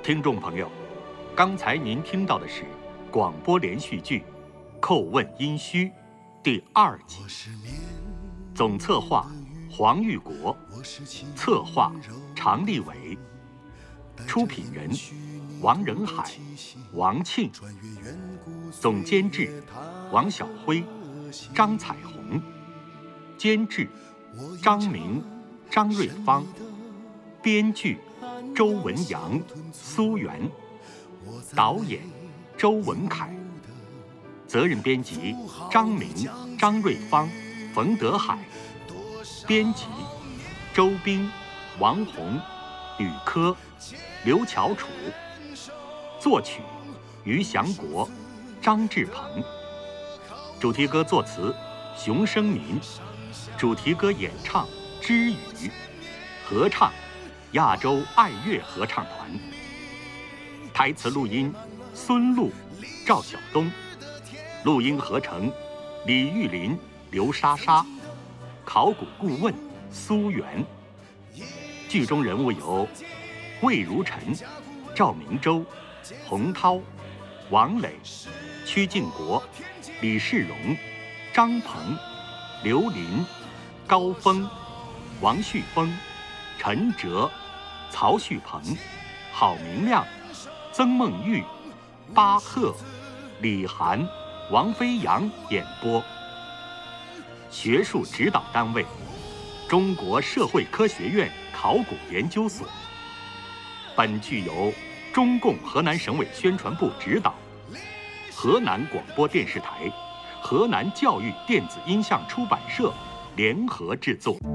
听众朋友，刚才您听到的是广播连续剧《叩问殷墟》第2集，总策划黄玉国，策划常立伟，出品人王仁海、王庆，总监制王晓辉、张彩虹，监制张明、张瑞芳，编剧周文阳、苏源，导演周文凯，责任编辑张明、张瑞芳、冯德海，编辑周斌、王红、吕科、刘乔楚，作曲于祥国、张志鹏，主题歌作词熊生民，主题歌演唱知雨，合唱亚洲爱乐合唱团，台词录音孙璐、赵晓东，录音合成李玉林、刘莎莎，考古顾问苏源。剧中人物有魏如尘、赵明洲、洪涛、王磊、曲靖国、李世荣、张鹏、刘林、高峰、王旭峰、陈哲、曹旭鹏、郝明亮、曾梦玉、巴赫、李涵、王飞扬演播。学术指导单位：中国社会科学院考古研究所。本剧由中共河南省委宣传部指导，河南广播电视台、河南教育电子音像出版社联合制作。